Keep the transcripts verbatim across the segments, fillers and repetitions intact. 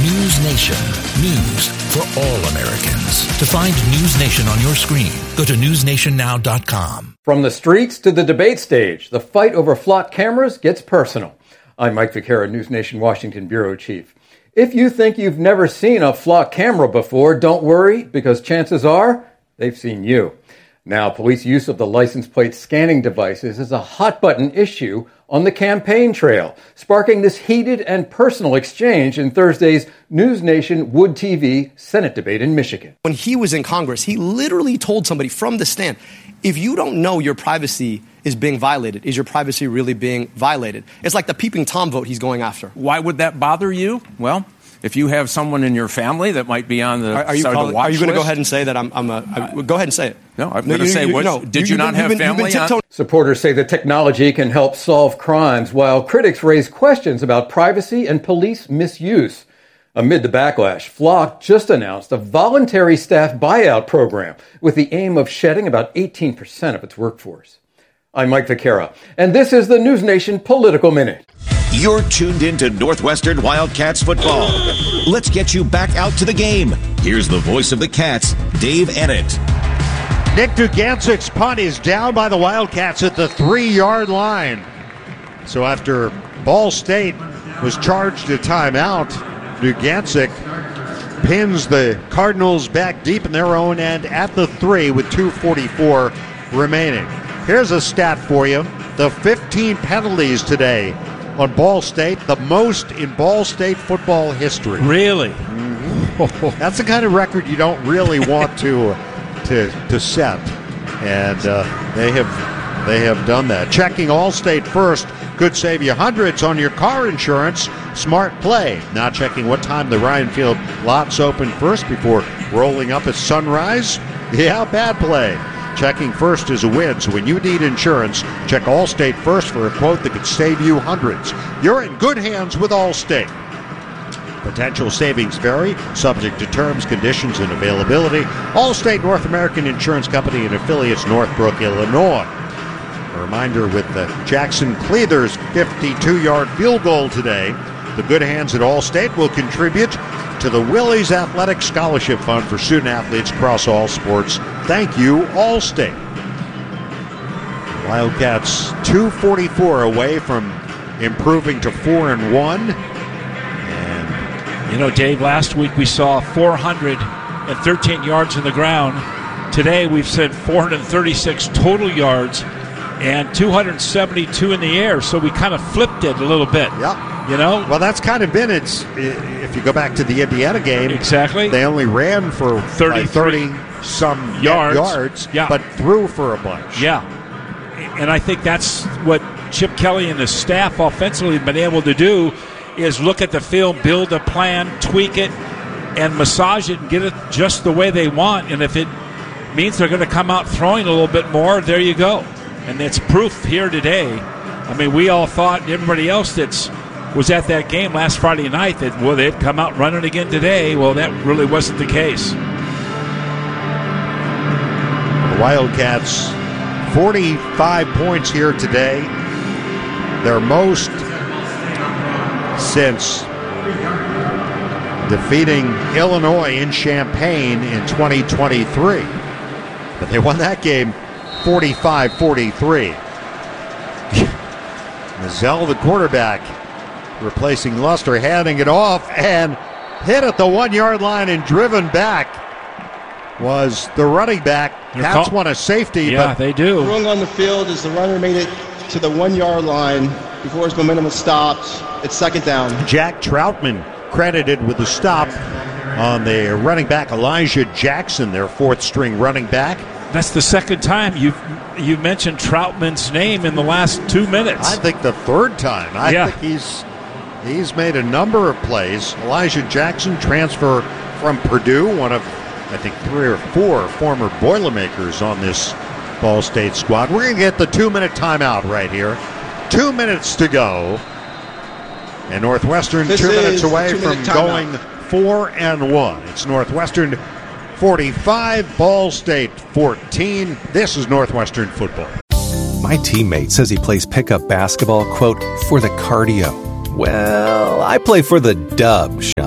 News Nation. News for all Americans. To find News Nation on your screen, go to news nation now dot com. From the streets to the debate stage, the fight over flock cameras gets personal. I'm Mike Vaccaro, News Nation Washington Bureau Chief. If you think you've never seen a flock camera before, don't worry, because chances are they've seen you. Now, police use of the license plate scanning devices is a hot-button issue on the campaign trail, sparking this heated and personal exchange in Thursday's News Nation Wood T V Senate debate in Michigan. When he was in Congress, he literally told somebody from the stand, if you don't know your privacy is being violated, is your privacy really being violated? It's like the peeping Tom vote he's going after. Why would that bother you? Well, if you have someone in your family that might be on the are, are you side calling, of the watch Are you going to go list? ahead and say that I'm, I'm a, I, go ahead and say it. No, I'm no, going to say, you, what, no, did you, you not been, have been, family on? Supporters say the technology can help solve crimes, while critics raise questions about privacy and police misuse. Amid the backlash, Flock just announced a voluntary staff buyout program with the aim of shedding about eighteen percent of its workforce. I'm Mike Vaccaro, and this is the News Nation Political Minute. You're tuned into Northwestern Wildcats football. Let's get you back out to the game. Here's the voice of the Cats, Dave Ennett. Nick Dugancik's punt is down by the Wildcats at the three-yard line. So after Ball State was charged a timeout, Dugancik pins the Cardinals back deep in their own end at the three with two forty-four remaining. Here's a stat for you. The fifteen penalties today on Ball State, the most in Ball State football history. Really? Mm-hmm. That's the kind of record you don't really want to to to set, and uh, they have they have done that. Checking Allstate first could save you hundreds on your car insurance. Smart play. Not checking what time the Ryan Field lots open first before rolling up at sunrise. Yeah, bad play. Checking first is a win, so when you need insurance, check Allstate first for a quote that could save you hundreds. You're in good hands with Allstate. Potential savings vary, subject to terms, conditions, and availability. Allstate North American Insurance Company and affiliates, Northbrook, Illinois. A reminder with the Jackson Cleathers fifty-two-yard field goal today, the good hands at Allstate will contribute to the Willys Athletic Scholarship Fund for student athletes across all sports. Thank you, Allstate. Wildcats two forty-four away from improving to four and one. And you know, Dave, last week we saw four hundred thirteen yards in the ground. Today we've said four hundred thirty-six total yards and two hundred seventy-two in the air. So we kind of flipped it a little bit. Yeah. You know? Well, that's kind of been its, if you go back to the Indiana game. Exactly. They only ran for thirty-some yards, yards yeah. but threw for a bunch. Yeah. And I think that's what Chip Kelly and the staff offensively have been able to do is look at the field, build a plan, tweak it, and massage it and get it just the way they want. And if it means they're going to come out throwing a little bit more, there you go. And it's proof here today. I mean, we all thought, and everybody else that's was at that game last Friday night, that, well, they'd come out running again today. Well, that really wasn't the case. The Wildcats, forty-five points here today. Their most since defeating Illinois in Champaign in twenty twenty-three. But they won that game forty-five forty-three. Mazzell, the quarterback, replacing Luster, handing it off and hit at the one-yard line and driven back was the running back. Cats won a safety. Yeah, but they do. The run on the field is the runner made it to the one-yard line before his momentum was stopped. It's second down. Jack Troutman credited with the stop on the running back Elijah Jackson, their fourth-string running back. That's the second time you've you mentioned Troutman's name in the last two minutes. I think the third time. I yeah. think he's he's made a number of plays. Elijah Jackson, transfer from Purdue, one of, I think, three or four former Boilermakers on this Ball State squad. We're going to get the two-minute timeout right here. Two minutes to go. And Northwestern This two minutes away two-minute from timeout. going four and one. It's Northwestern forty-five, Ball State fourteen. This is Northwestern football. My teammate says he plays pickup basketball, quote, for the cardio. Well, I play for the dub, Sean.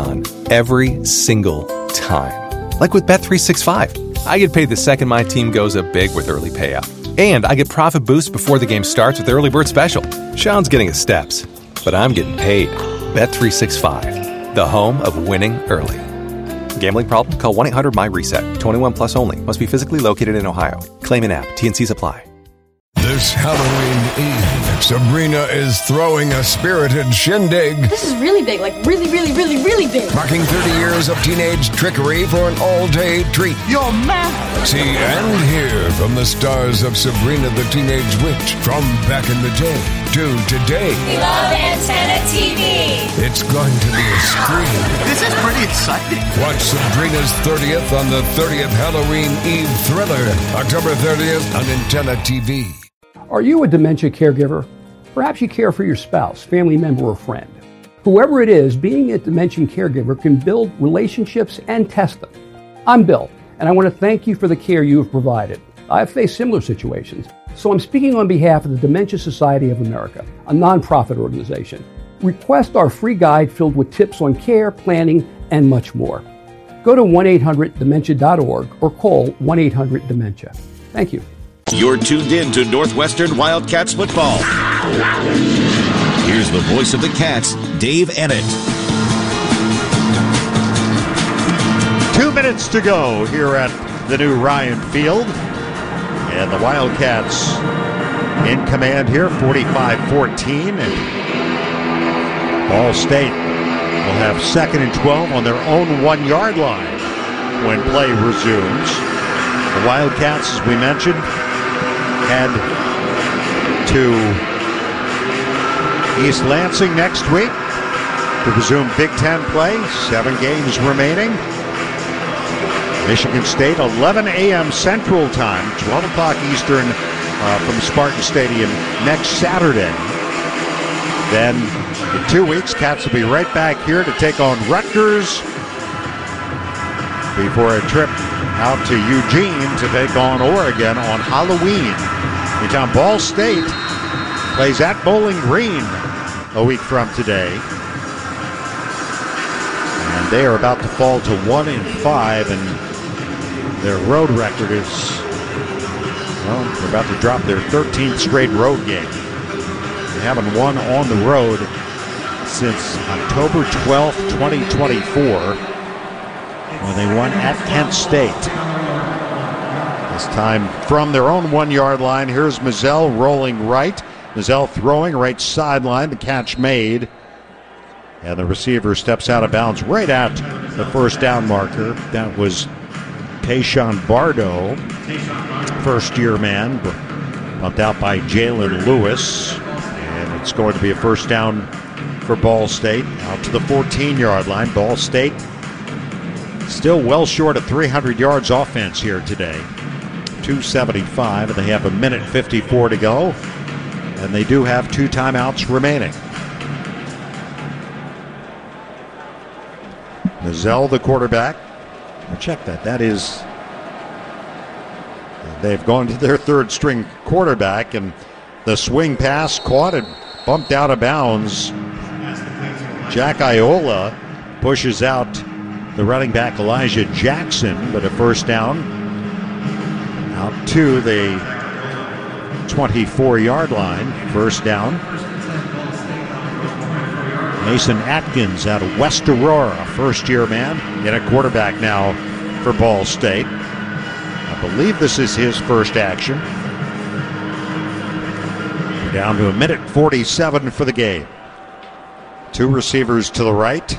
every single time. Like with Bet three sixty-five. I get paid the second my team goes up big with early payout. And I get profit boost before the game starts with the Early Bird Special. Sean's getting his steps, but I'm getting paid. Bet three sixty-five, the home of winning early. Gambling problem? Call one eight hundred M Y reset. twenty-one plus only. Must be physically located in Ohio. Claim in app. T and C's apply. This Halloween Eve, Sabrina is throwing a spirited shindig. This is really big, like really, really, really, really big. Marking thirty years of teenage trickery for an all-day treat. You're mad. See and hear from the stars of Sabrina the Teenage Witch from back in the day to today. We love Antenna T V. It's going to be a scream. This is pretty exciting. Watch Sabrina's thirtieth on the thirtieth Halloween Eve thriller, October thirtieth on Antenna T V. Are you a dementia caregiver? Perhaps you care for your spouse, family member, or friend. Whoever it is, being a dementia caregiver can build relationships and test them. I'm Bill, and I want to thank you for the care you have provided. I've faced similar situations, so I'm speaking on behalf of the Dementia Society of America, a nonprofit organization. Request our free guide filled with tips on care, planning, and much more. Go to one eight hundred dementia dot org or call one eight hundred dementia. Thank you. You're tuned in to Northwestern Wildcats football. Here's the voice of the Cats, Dave Ennett. Two minutes to go here at the new Ryan Field. And the Wildcats in command here, forty-five fourteen. And Ball State will have second and twelve on their own one-yard line when play resumes. The Wildcats, as we mentioned, head to East Lansing next week to resume Big Ten play. Seven games remaining. Michigan State, eleven a.m. Central Time, twelve o'clock Eastern uh, from Spartan Stadium next Saturday. Then in two weeks, Cats will be right back here to take on Rutgers before a trip out to Eugene to take on Oregon on Halloween. Meantime, Ball State plays at Bowling Green a week from today. And they are about to fall to one and five, and their road record is, well, they're about to drop their thirteenth straight road game. They haven't won on the road since October twelfth, twenty twenty-four, when they won at Kent State. This time from their own one-yard line. Here's Mizell rolling right. Mizell throwing right sideline. The catch made. And the receiver steps out of bounds right at the first down marker. That was Tayshawn Bardo, first-year man, bumped out by Jalen Lewis. And it's going to be a first down for Ball State. Out to the fourteen-yard line. Ball State still well short of three hundred yards offense here today. two seventy-five, and they have a minute fifty-four to go. And they do have two timeouts remaining. Mizell, the quarterback. Now check that. That is, they've gone to their third string quarterback, and the swing pass caught and bumped out of bounds. Jack Iola pushes out the running back Elijah Jackson, but a first down out to the twenty-four-yard line. First down. Mason Atkins out of West Aurora, first-year man, and a quarterback now for Ball State. I believe this is his first action. We're down to a minute forty-seven for the game. Two receivers to the right.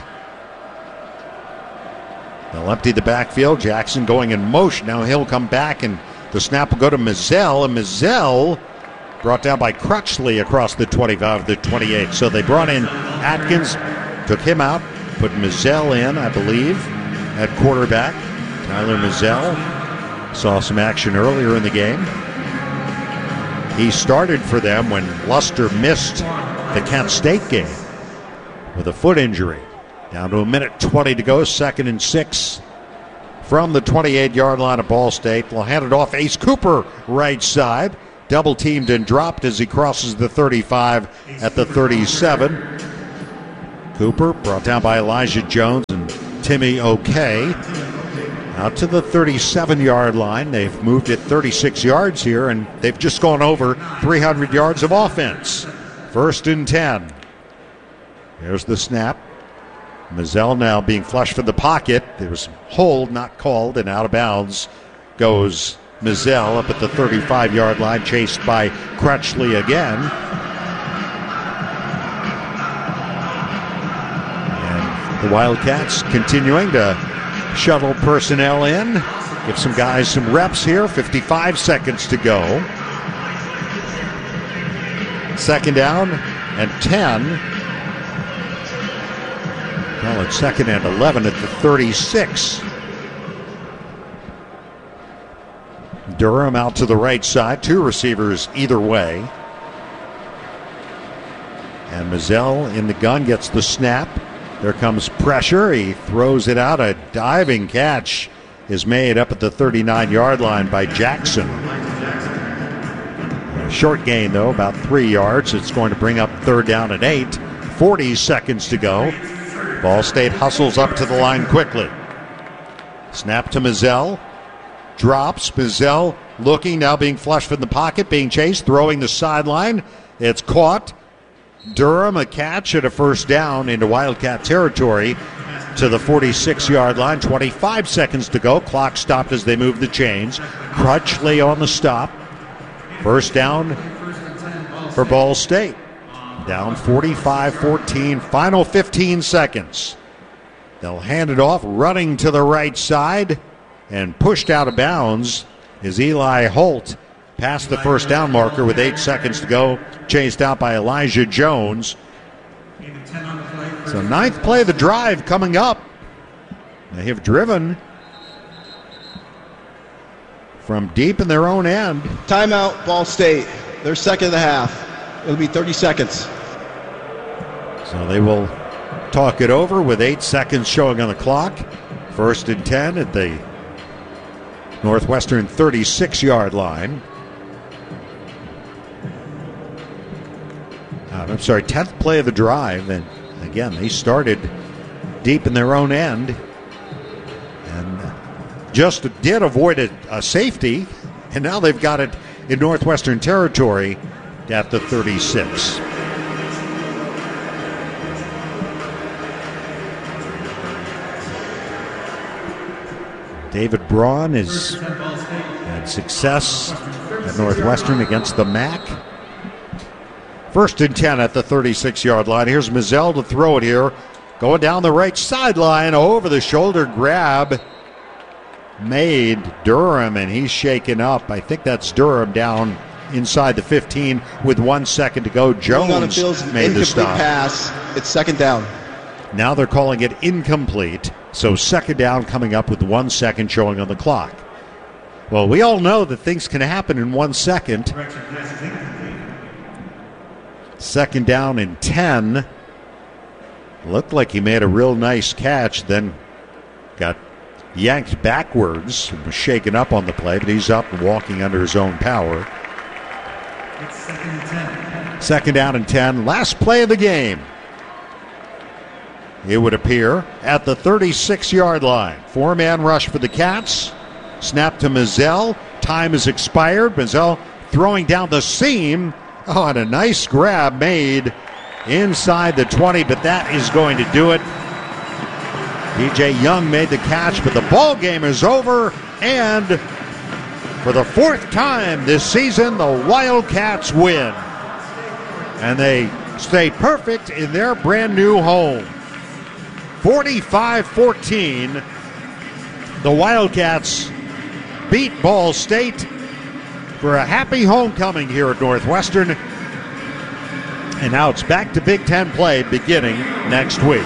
They'll empty the backfield. Jackson going in motion. Now he'll come back, and the snap will go to Mizell, and Mizell brought down by Crutchley across the twenty-five, the twenty-eight. So they brought in Atkins, took him out, put Mizell in, I believe, at quarterback. Tyler Mizell saw some action earlier in the game. He started for them when Luster missed the Kent State game with a foot injury. Down to a minute twenty to go, second and six from the twenty-eight-yard line of Ball State. They'll hand it off. Ace Cooper, right side. Double teamed and dropped as he crosses the thirty-five at the thirty-seven. Cooper brought down by Elijah Jones and Timmy O'Kay. Out to the thirty-seven-yard line. They've moved it thirty-six yards here, and they've just gone over three hundred yards of offense. First and ten. Here's the snap. Mizell now being flushed from the pocket. There was hold not called, and out of bounds goes Mizell up at the thirty-five-yard line, chased by Crutchley again. And the Wildcats continuing to shuttle personnel in. Give some guys some reps here. fifty-five seconds to go. Second down and ten. Well, it's second and eleven at the thirty-six. Durham out to the right side. Two receivers either way. And Mizell in the gun gets the snap. There comes pressure. He throws it out. A diving catch is made up at the thirty-nine-yard line by Jackson. A short gain, though, about three yards. It's going to bring up third down and eight. forty seconds to go. Ball State hustles up to the line quickly. Snap to Mizell. Drops. Mizell looking, now being flushed from the pocket, being chased, throwing the sideline. It's caught. Durham, a catch and a first down into Wildcat territory to the forty-six-yard line. twenty-five seconds to go. Clock stopped as they move the chains. Crutchley on the stop. First down for Ball State. Down forty-five fourteen. Final fifteen seconds. They'll hand it off, running to the right side, and pushed out of bounds is Eli Holt. Past the first down marker with eight seconds to go. Chased out by Elijah Jones. So ninth play of the drive coming up. They have driven from deep in their own end. Timeout, Ball State. Their second of the half. It'll be thirty seconds. So they will talk it over with eight seconds showing on the clock. First and ten at the Northwestern thirty-six-yard line. Uh, I'm sorry, tenth play of the drive. And again, they started deep in their own end and just did avoid a, a safety. And now they've got it in Northwestern territory at the thirty-six. David Braun has had success at Northwestern against the M A C. First and ten at the thirty-six-yard line. Here's Mizell to throw it here. Going down the right sideline, over the shoulder grab made Durham, and he's shaken up. I think that's Durham down inside the fifteen with one second to go. Jones made the stop. Pass. It's second down. Now they're calling it incomplete. So second down coming up with one second showing on the clock. Well, we all know that things can happen in one second. Second down and ten. Looked like he made a real nice catch, then got yanked backwards, was shaken up on the play, but he's up and walking under his own power. It's second and ten. Second down and ten. Last play of the game. It would appear at the thirty-six-yard line. Four-man rush for the Cats. Snap to Mizell. Time has expired. Mizell throwing down the seam. Oh, and a nice grab made inside the twenty, but that is going to do it. D J Young made the catch, but the ball game is over. And for the fourth time this season, the Wildcats win. And they stay perfect in their brand new home. forty-five fourteen. The Wildcats beat Ball State for a happy homecoming here at Northwestern. And now it's back to Big Ten play beginning next week.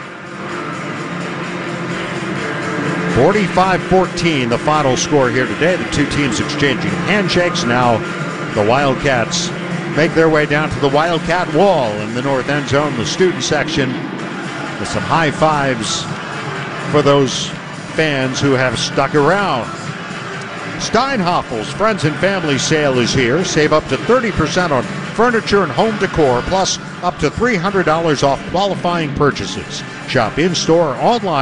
forty-five fourteen, the final score here today. The two teams exchanging handshakes. Now the Wildcats make their way down to the Wildcat wall in the north end zone, the student section, with some high fives for those fans who have stuck around. Steinhoffel's Friends and Family Sale is here. Save up to thirty percent on furniture and home decor, plus up to three hundred dollars off qualifying purchases. Shop in-store, online.